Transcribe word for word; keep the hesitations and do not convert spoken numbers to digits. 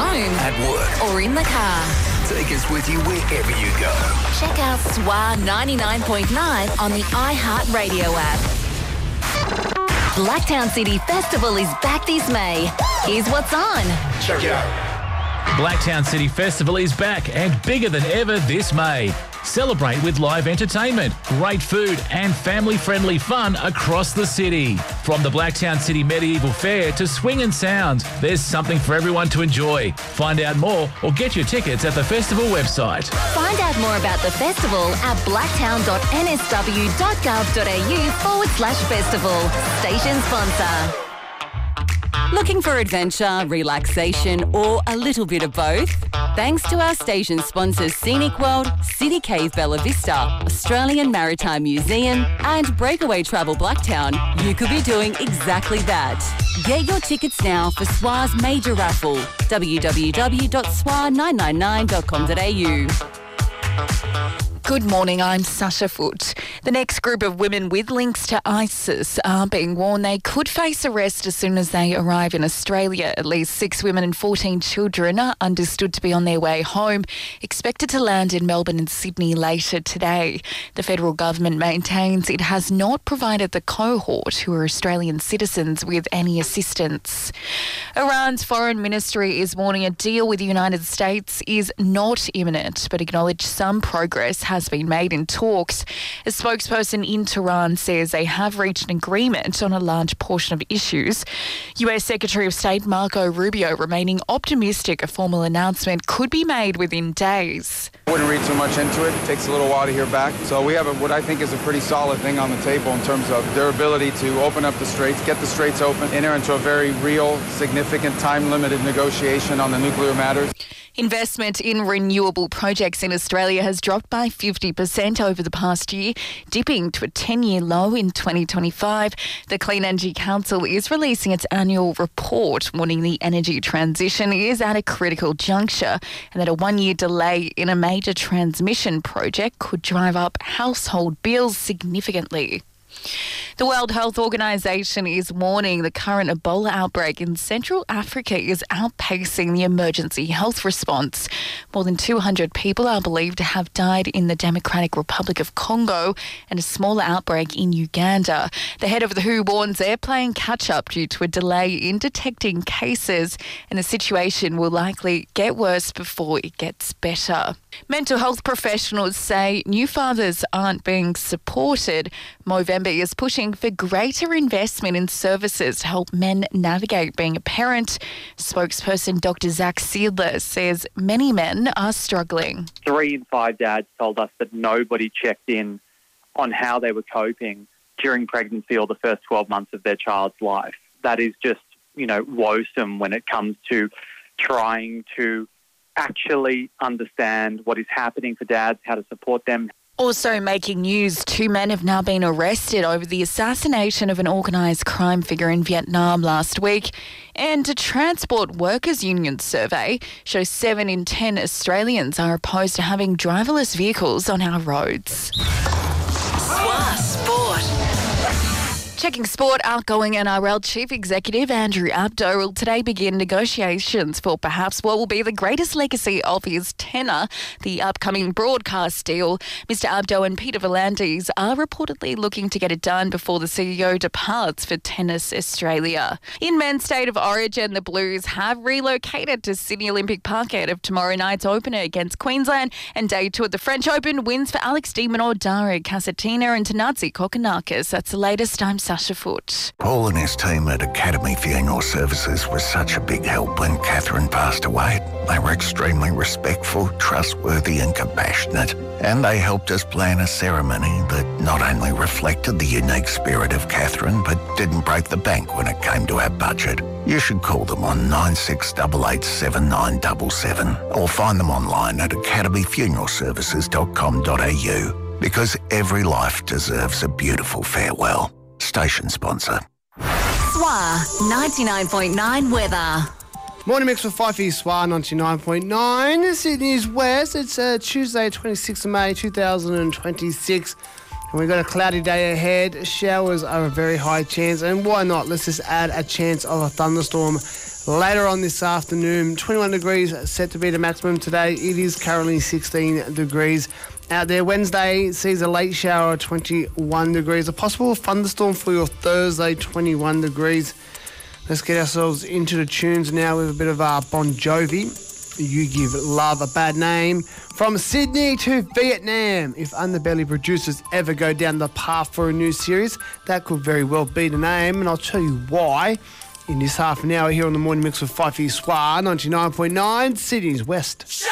home, at work, or in the car. Take us with you wherever you go. Check out S W A ninety-nine point nine on the iHeartRadio app. Blacktown City Festival is back this May. Here's what's on. Check it out. Blacktown City Festival is back and bigger than ever this May. Celebrate with live entertainment, great food and family-friendly fun across the city. From the Blacktown City Medieval Fair to Swing and Sound, there's something for everyone to enjoy. Find out more or get your tickets at the festival website. Find out more about the festival at blacktown.nsw.gov.au forward slash festival. Station sponsor. Looking for adventure, relaxation, or a little bit of both? Thanks to our station sponsors Scenic World, City Cave Bella Vista, Australian Maritime Museum, and Breakaway Travel Blacktown, you could be doing exactly that. Get your tickets now for S W A's major raffle, w w w dot s w a nine nine nine dot com dot a u. Good morning, I'm Sasha Foote. The next group of women with links to ISIS are being warned they could face arrest as soon as they arrive in Australia. At least six women and fourteen children are understood to be on their way home, expected to land in Melbourne and Sydney later today. The federal government maintains it has not provided the cohort, who are Australian citizens, with any assistance. Iran's foreign ministry is warning a deal with the United States is not imminent, but acknowledged some progress has been made in talks. A spokesperson in Tehran says they have reached an agreement on a large portion of issues. U S Secretary of State Marco Rubio remaining optimistic a formal announcement could be made within days. I wouldn't read too much into it. It takes a little while to hear back. So we have a, what I think is a pretty solid thing on the table in terms of their ability to open up the straits, get the straits open, enter into a very real, significant, time-limited negotiation on the nuclear matters. Investment in renewable projects in Australia has dropped by fifty percent over the past year, dipping to a ten-year low in twenty twenty-five. The Clean Energy Council is releasing its annual report, warning the energy transition is at a critical juncture and that a one-year delay in a major transmission project could drive up household bills significantly. The World Health Organization is warning the current Ebola outbreak in Central Africa is outpacing the emergency health response. More than two hundred people are believed to have died in the Democratic Republic of Congo and a smaller outbreak in Uganda. The head of the W H O warns they're playing catch-up due to a delay in detecting cases, and the situation will likely get worse before it gets better. Mental health professionals say new fathers aren't being supported. Movember is pushing for greater investment in services to help men navigate being a parent. Spokesperson Doctor Zach Seidler says many men are struggling. Three in five dads told us that nobody checked in on how they were coping during pregnancy or the first twelve months of their child's life. That is just, you know, woesome when it comes to trying to actually understand what is happening for dads, how to support them. Also making news, two men have now been arrested over the assassination of an organised crime figure in Vietnam last week. And a Transport Workers Union survey shows seven in ten Australians are opposed to having driverless vehicles on our roads. S W A Sport. Checking sport, outgoing N R L Chief Executive Andrew Abdo will today begin negotiations for perhaps what will be the greatest legacy of his tenure, the upcoming broadcast deal. Mister Abdo and Peter V'landys are reportedly looking to get it done before the C E O departs for Tennis Australia. In men's state of origin, the Blues have relocated to Sydney Olympic Park ahead of tomorrow night's opener against Queensland, and day two at the French Open wins for Alex de Minaur, Daria Kasatina and Tanazi Kokonakis. That's the latest. I'm Sasha Foote. Paul and his team at Academy Funeral Services was such a big help when Catherine passed away. They were extremely respectful, trustworthy and compassionate, and they helped us plan a ceremony that not only reflected the unique spirit of Catherine, but didn't break the bank when it came to our budget. You should call them on nine six eight eight seven nine seven seven or find them online at academy funeral services dot com dot a u, because every life deserves a beautiful farewell. Station sponsor. S W A ninety-nine point nine weather. Morning mix with five for S W A ninety-nine point nine. Sydney's West. It's uh, Tuesday, twenty-sixth of May, two thousand twenty-six. And we've got a cloudy day ahead. Showers are a very high chance. And why not? Let's just add a chance of a thunderstorm Later on this afternoon, twenty-one degrees set to be the maximum today. It is currently sixteen degrees out there. Wednesday sees a late shower, twenty-one degrees. A possible thunderstorm for your Thursday, twenty-one degrees. Let's get ourselves into the tunes now with a bit of uh, Bon Jovi. You Give Love a Bad Name. From Sydney to Vietnam. If Underbelly producers ever go down the path for a new series, that could very well be the name, and I'll tell you why in this half an hour here on the Morning Mix with Fifi Swa, ninety-nine point nine, Sydney's West.